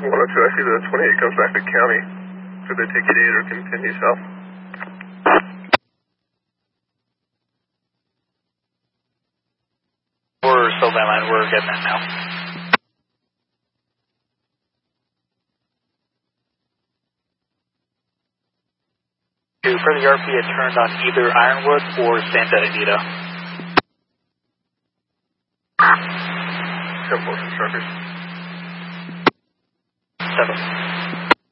102, I see the 28 comes back to county. Could they take 88 or continue south? We're still that line, we're getting that now. For the RP, it turned on either Ironwood or Santa Anita. 10 motion truckers. 7.